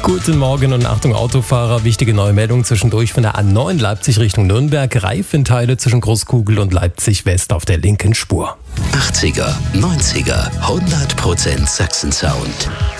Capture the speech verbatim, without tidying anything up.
Guten Morgen und Achtung Autofahrer, wichtige neue Meldung zwischendurch von der A neun Leipzig Richtung Nürnberg. Reifenteile zwischen Großkugel und Leipzig West auf der linken Spur. achtziger, neunziger, hundert Prozent Sachsen-Sound.